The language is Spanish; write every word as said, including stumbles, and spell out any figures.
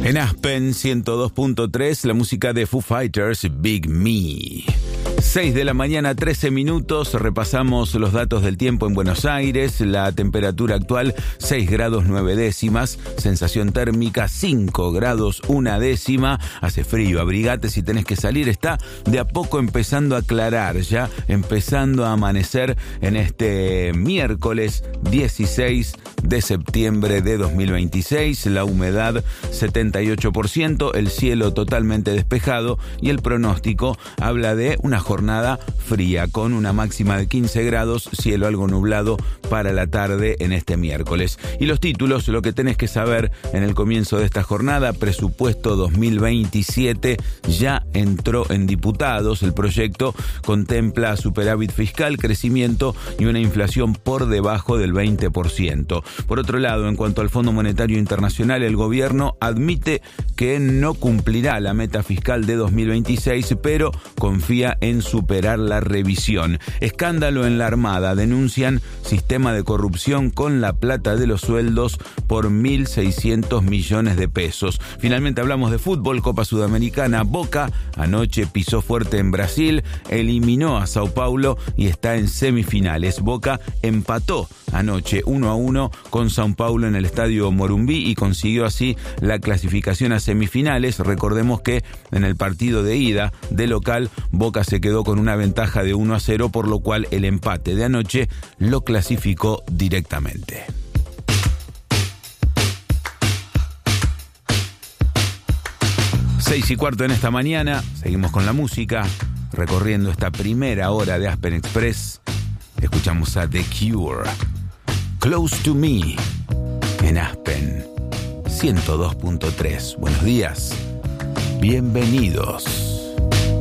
En Aspen ciento dos punto tres, la música de Foo Fighters, Big Me. seis de la mañana, trece minutos, repasamos los datos del tiempo en Buenos Aires. La temperatura actual, seis grados nueve décimas, sensación térmica cinco grados una décima, hace frío, abrigate si tenés que salir, está de a poco empezando a aclarar, ya empezando a amanecer en este miércoles dieciséis de septiembre de dos mil veintiséis, la humedad setenta y ocho por ciento, el cielo totalmente despejado y el pronóstico habla de una jornada fría con una máxima de quince grados, cielo algo nublado para la tarde en este miércoles. Y los títulos, lo que tenés que saber en el comienzo de esta jornada: presupuesto dos mil veintisiete ya entró en diputados, el proyecto contempla superávit fiscal, crecimiento y una inflación por debajo del veinte por ciento. Por otro lado, en cuanto al Fondo Monetario Internacional, el gobierno admite que no cumplirá la meta fiscal de dos mil veintiséis, pero confía en superar la revisión. Escándalo en la Armada, denuncian sistema de corrupción con la plata de los sueldos por mil seiscientos millones de pesos. Finalmente hablamos de fútbol, Copa Sudamericana. Boca anoche pisó fuerte en Brasil, eliminó a Sao Paulo y está en semifinales. Boca empató anoche uno a uno con Sao Paulo en el estadio Morumbi y consiguió así la clasificación a semifinales. Recordemos que en el partido de ida de local, Boca se quedó con una ventaja de uno a cero, por lo cual el empate de anoche lo clasificó directamente. Seis y cuarto en esta mañana, seguimos con la música, recorriendo esta primera hora de Aspen Express. Escuchamos a The Cure, Close to Me, en Aspen ciento dos punto tres. Buenos días, bienvenidos.